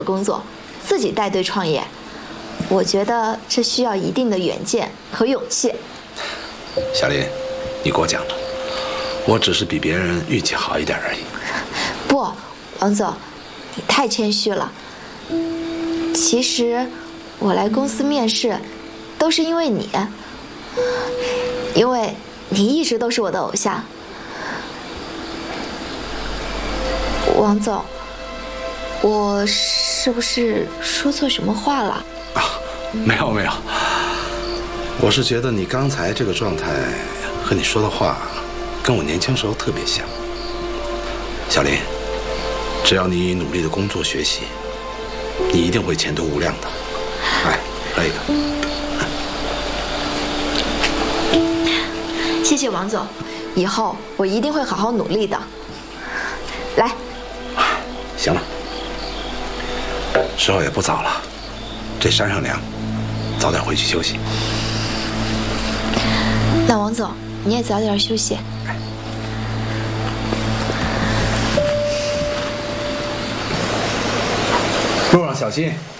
工作，自己带队创业。我觉得这需要一定的远见和勇气。 小林，你过奖了，我只是比别人运气好一点而已。 不，王总，你太谦虚了。其实我来公司面试，都是因为你，因为你一直都是我的偶像。王总，我是不是说错什么话了？ 啊，没有没有，我是觉得你刚才这个状态和你说的话，跟我年轻时候特别像。小林，只要你努力的工作学习，你一定会前途无量的。来，喝一个。 谢谢王总，以后我一定会好好努力的。来。 行了，时候也不早了，这山上凉，早点回去休息。 那王总，你也早点休息。 路上小心。